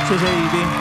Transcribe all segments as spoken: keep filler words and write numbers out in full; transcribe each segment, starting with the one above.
谢谢宜宾。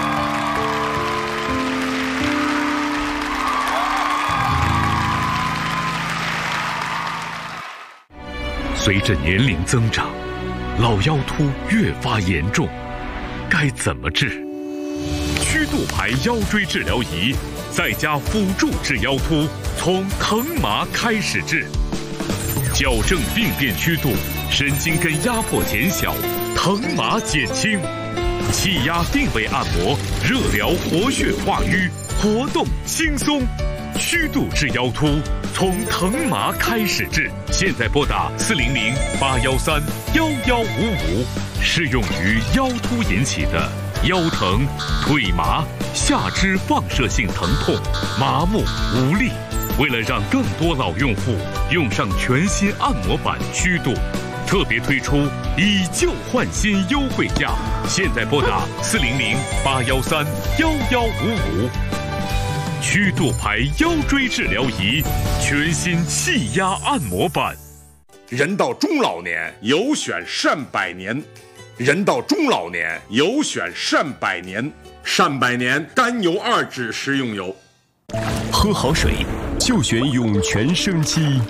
随着年龄增长，老腰突越发严重，该怎么治？曲度牌腰椎治疗仪在家辅助治腰突，从疼麻开始治，矫正病变曲度，神经根压迫减小，疼麻减轻，气压定位按摩，热疗活血化瘀，活动轻松。曲度治腰突，从疼麻开始治。现在拨打四零零八幺三幺幺五五，适用于腰突引起的腰疼、腿麻、下肢放射性疼痛、麻木无力。为了让更多老用户用上全新按摩版曲度，特别推出以旧换新优惠价。现在拨打四零零八幺三幺幺五五。曲度牌腰椎治疗仪，全新气压按摩版。 人到中老年，有选善百年。人到中老年，有选善百年。善百年甘油二酯食用油。 喝好水就选涌泉生机。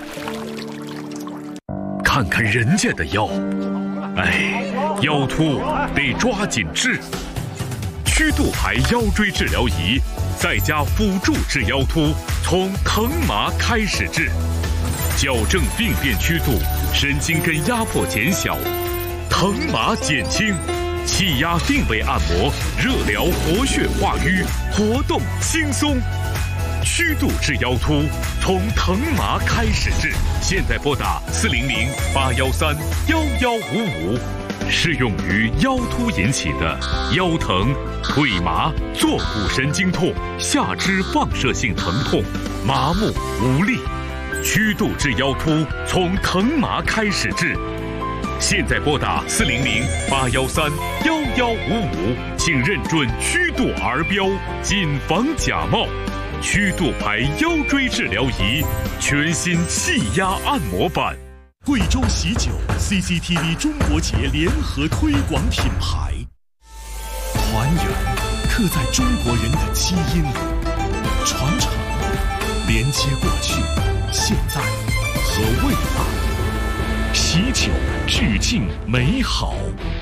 看看人家的腰，哎，腰突得抓紧治。曲度牌腰椎治疗仪在家辅助治腰突，从疼麻开始治，矫正病变曲度，神经根压迫减小，疼麻减轻，气压定位按摩，热疗活血化瘀，活动轻松。曲度治腰突，从疼麻开始治。现在拨打四零零八幺三幺幺五五，适用于腰突引起的腰疼、腿麻、坐骨神经痛、下肢放射性疼痛、麻木无力。曲度治腰突，从疼麻开始治。现在拨打四零零八幺三幺幺五五，请认准曲度儿标，谨防假冒。曲度牌腰椎治疗仪，全新气压按摩版。 贵州喜酒 C C T V 中国节联合推广品牌，团圆刻在中国人的基因里，传承连接过去、现在和未来。喜酒致敬美好。